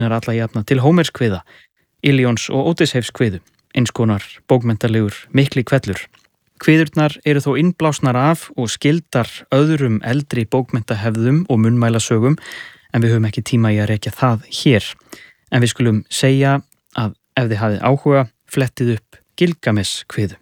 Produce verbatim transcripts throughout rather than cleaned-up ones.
er alla jafna til Hómerskviða, Ilíons og Ódysseifskviðu, eins konar bókmenntalegur mikli hvellur. Kviðurnar eru þó innblásnar af og skildar öðrum eldri bókmenntahefðum og munnmælasögum, en við höfum ekki tíma í að rekja það hér. En við skulum segja að ef þið hafið áhuga, flettið upp Gilgamesh-kviðu.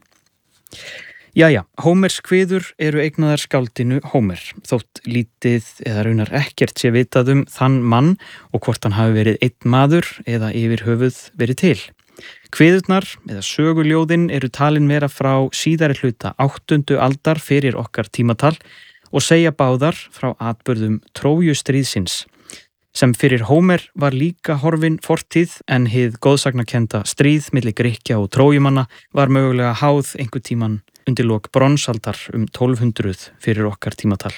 Jæja, Hómerskviður eru eignaðar skáldinu Hómer, þótt lítið eða raunar ekkert sé vitað um þann mann og hvort hann hafi verið einn maður eða yfir höfuð verið til. Kviðurnar eða söguljóðin eru talin vera frá síðari hluta áttundu aldar fyrir okkar tímatal og segja báðar frá atburðum Trójustríðsins, sem fyrir Hómer var líka horfin fortíð en hið góðsagnakennda stríð milli Grikkja og Trójumanna var mögulega háð einhver tíman undir lok bronsaldar um tólf hundruð fyrir okkar tímatal.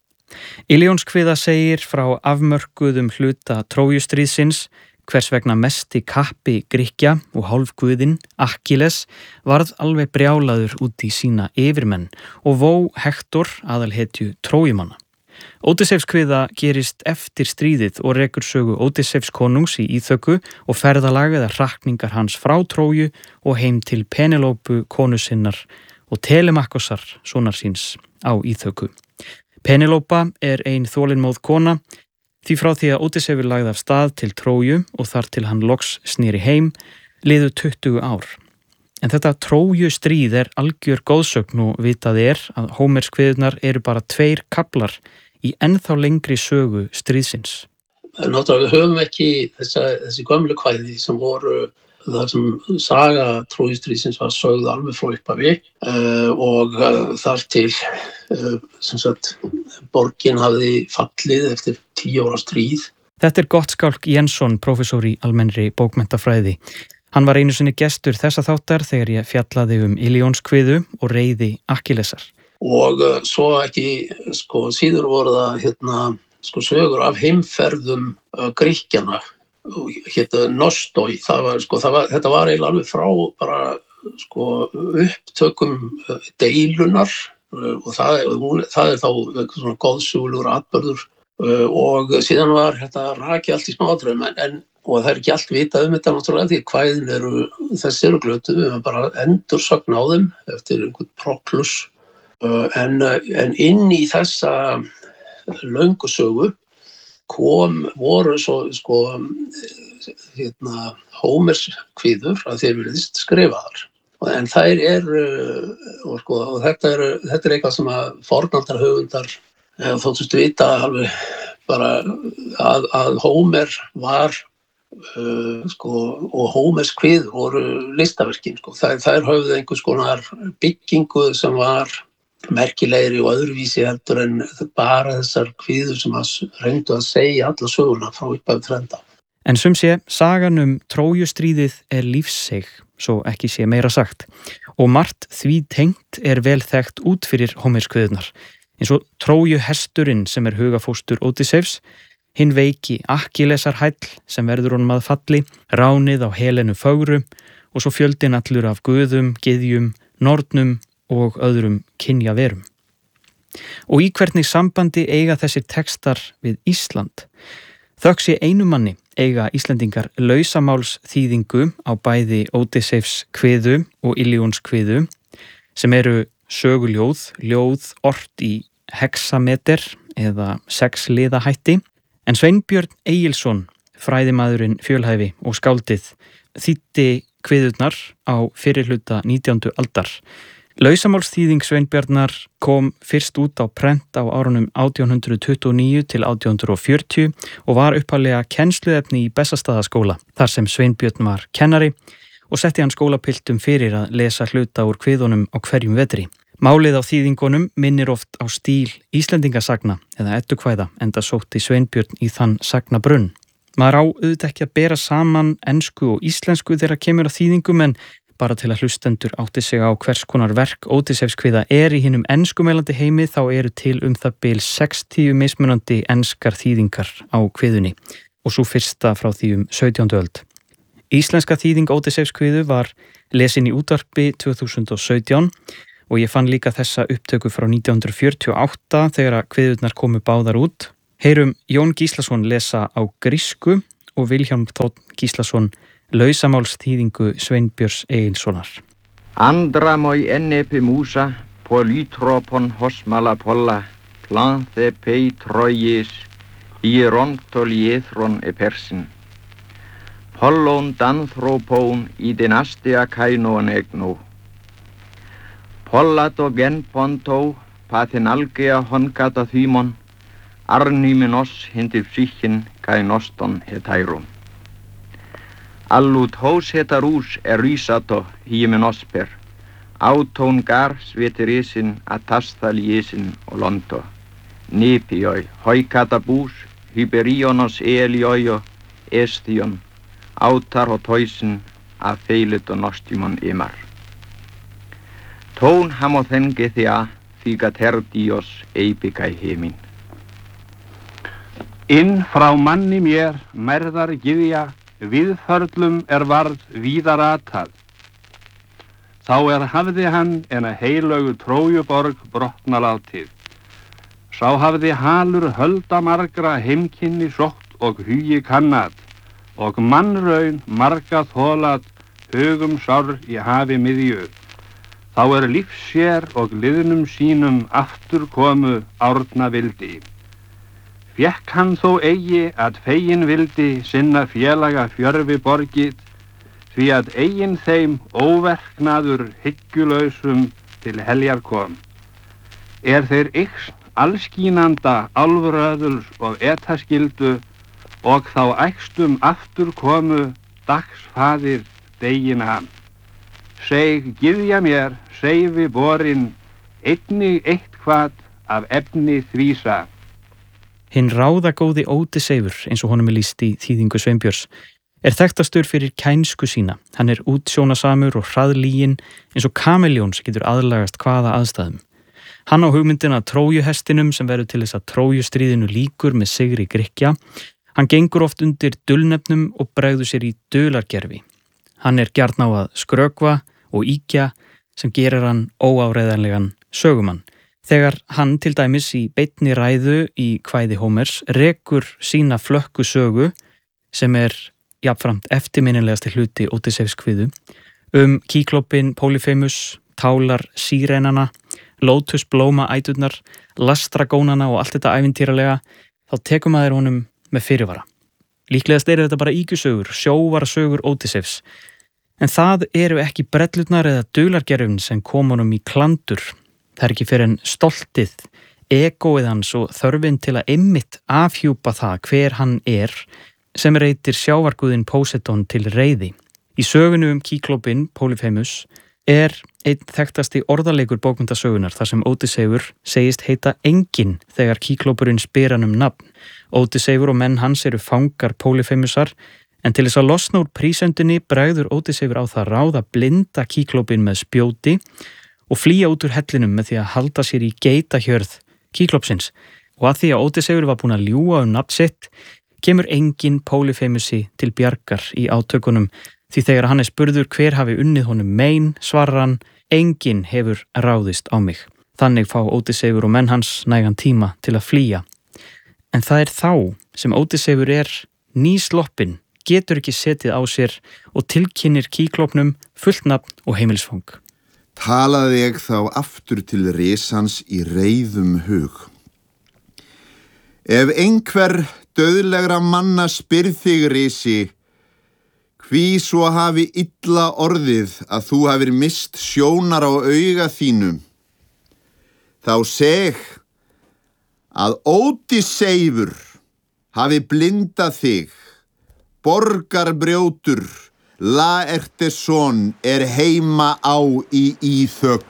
Ilíonskviða segir frá afmörkuðum hluta Trójustríðsins, hvers vegna mesti kappi Grikkja og hálfguðinn Akkilles varð alveg brjálaður út í sína yfirmenn og vó Hektor aðalhetju Trójumanna. Ódysseifskviða gerist eftir stríðið og rekur sögu Ódysseifs konungs í Íþöku og ferðalag eða hrakningar hans frá Tróju og heim til Penelópu konu sinnar og Telemakkosar sonar síns á Íþöku. Penelópa er ein þolinmóð kona, því frá því að Ódysseifur lagði af stað til Tróju og þar til hann loks sneri heim, liðu tuttugu ár. En þetta Trójustríð er algjör góðsögn og vitað er að Hómerskviðurnar eru bara tveir kaflar í ennþá lengri sögu stríðsins. Náttúrulega við höfum ekki þessa, þessi gömlu kvæði sem voru þar sem saga Trójustríðsins var sögð alveg frá upphafi uh, og uh, þar til uh, sem sagt borgin hafði fallið eftir tíu ára stríð. Þetta er Gottskálk Jensson, prófessor í almennri bókmenntafræði. Hann var einu sinni gestur þessa þáttar þegar ég fjallaði um Ilíonskviðu og reiði Akkillesar. Og uh, svo ekki, sko, síður voru það hérna, sko, sögur af heimferðum uh, Grikkjana. Hétta Nostoi, það var, sko, það var, þetta var eiginlega alveg frá bara, sko, upptökum deilunar og það, það er þá svona góðsögulegur atburður og síðan var þetta rakið allt í smáatriðum en og það er ekki allt vitað um þetta náttúrulega því kvæðin eru, þessi eru glötuð, við höfum bara endursögn á þeim eftir einhvern Proklus en, en inn í þessa löngu sögu kom, voru svo, sko, hérna, Hómerskviður að þeir virðist skrifaðar. En þær eru, og, sko, og þetta, er, þetta er eitthvað sem að fornaldar höfundar þóttust vita alveg bara að, að Hómer var, uh, sko, og Hómerskviður voru listaverkin. Sko. Þær, þær höfðu einhvers konar byggingu sem var merkilegri og öðruvísi heldur en bara þessar kviður sem að reyndu að segja alla söguna frá upphafi til enda. En sum sé, sagan um Trójustríðið er lífseig, svo ekki sé meira sagt. Og margt því tengt er vel þekkt út fyrir Hómerskviðurnar. Eins og Trójuhesturinn sem er hugafóstur Ódysseifs, hinn veiki Akkillesarhæll sem verður honum að falli, ránið á Helenu fögru og svo fjöldinn allur af guðum, gyðjum, nornum og öðrum kynjaverum. Og í hvernig sambandi eiga þessir textar við Ísland? Þökk sé einu manni eiga Íslendingar lausamáls þýðingu á bæði Ódysseifs kviðu og Ilíonskviðu sem eru söguljóð, ljóð ort í hexameter eða sexliðahætti, en Sveinbjörn Egilsson, fræðimaðurinn fjölhæfi og skáldið, þýddi kviðurnar á fyrirhluta nítjándu aldar. Lausamálsþýðing Sveinbjarnar kom fyrst út á prent á árunum átján hundrað tuttugu og níu til átján hundrað fjörutíu og var upphaflega kennsluefni í Bessastaðaskóla, þar sem Sveinbjörn var kennari og setti hann skólapiltum fyrir að lesa hluta úr kviðunum á hverjum vetri. Málið á þýðingunum minnir oft á stíl Íslendingasagna eða eddukvæða, enda sótti Sveinbjörn í þann sagnabrunn. Maður á auðvitað ekki að bera saman ensku og íslensku þegar kemur að þýðingum, en bara til að hlustendur átti sig á hvers konar verk Ódysseifskviða er í hinum enskumælandi heimi, þá eru til um það bil sextíu mismunandi enskar þýðingar á kviðunni og svo fyrsta frá því um sautjándu öld. Íslenska þýðing Ódysseifskviðu var lesin í útvarpi tvö þúsund og sautján og ég fann líka þessa upptöku frá nítján hundruð fjörutíu og átta þegar að kviðurnar komu báðar út. Heyrum Jón Gíslason lesa á grísku og Vilhjálm Tónn Gíslason lausamálsþýðingu Sveinbjörns Egilssonar. Andra moi ennepi musa, polytropon hosmala polla, planthe pei troies, hierontoliethron e persin. Pollon danthropon i dynastia kainon egno. Pollato genponto, pathenalgea honkata thymon, arnymenos hindi psychen kainoston hetairon. Allut hos hetarús er rysato hímenosper, átón gar sveterisin atastaliesin og londo. Nipioi, hoikatabús, hyperionos elioio, estion, átar og toisin af feilit og nostimon imar. Tón hamothengi þea þíka terdios eipikai heimin. Inn frá manni mér merðar gyðja, viðförlum er varð víðar atað. Þá er hafði hann en að heilögu Trójuborg brotna látið. Sá hafði halur höldamargra heimkynni sótt og hugi kannat, og mannraun marga þolað hugum sár í hafi miðju. Þá er lífsér og liðnum sínum aftur komu árna vildi. Fékk hann þó eigi að fegin vildi sinna félaga fjörfi borgið, því að eigin þeim óverknaður hyggjulausum til heljar kom. Er þeir yxn allskínanda álfröðuls og etaskildu, og þá ægstum aftur komu dagsfaðir degina hann. Seg gyðja mér, seifi borin, einnig eitthvað af efni þvísa. Hinn ráðagóði Ódysseifur, eins og honum er lýst í þýðingu Sveinbjörns, er þekktastur fyrir kænsku sína. Hann er útsjónasamur og hraðlíginn eins og kameljón sem getur aðlagast hvaða aðstæðum. Hann á hugmyndina Trójuhestinum sem verður til þess að Trójustríðinu líkur með sigri Grikkja. Hann gengur oft undir dulnefnum og bregður sér í dulargervi. Hann er gjarn á að skrökva og ýkja sem gerir hann óáreiðanlegan sögumann. Þegar hann til dæmis í beinni ræðu í kvæði Hómers rekur sína flökku sögu, sem er jafnframt eftirminnilegasti hluti Ódysseifskviðu, um Kýklópin Polyphemus, tálar sírenana, lótusblóma æturnar, lastragónana og allt þetta ævintýralega, þá tekum maður honum með fyrirvara. Líklegast eru þetta bara ýkjusögur, sjóvarasögur Ódysseifs, en það eru ekki brellurnar eða dulargerfin sem kom honum í klandur. Það er ekki fyrir en stoltið, egóið hans og þörfin til að einmitt afhjúpa það hver hann er sem reytir sjávarguðin Póseidon til reiði. Í sögunu um Kýklópin Polyphemus er einn þekktasti orðaleikur bókmenntasögunar þar sem Ódysseifur segist heita enginn þegar Kýklópurinn spyr hann um nafn. Ódysseifur og menn hans eru fangar Polyphemusar, en til þess að losna úr prísendinni bregður Ódysseifur á það ráð að blinda Kýklópin með spjóti og flýja út úr hellinum með því að halda sér í geitahjörð Kýklópsins. Og að því að Ódysseifur var búinn að ljúga um nafn sitt, kemur enginn Polyphemusi til bjargar í átökunum, því þegar hann er spurður hver hafi unnið honum mein, svarar hann, enginn hefur ráðist á mig. Þannig fá Ódysseifur og menn hans nægan tíma til að flýja. En það er þá sem Ódysseifur er nýsloppinn, getur ekki setið á sér og tilkynnir Kýklópnum fullt nafn og heimilisfang. Talaði ég þá aftur til risans í reiðum hug. Ef einhver dauðlegra manna spyrð þig, risi, hví svo hafi illa orðið að þú hafir mist sjónar á auga þínum, þá seg að Ódysseifur hafi blindað þig, borgarbrjótur, Laertesson er heima á í íþökk.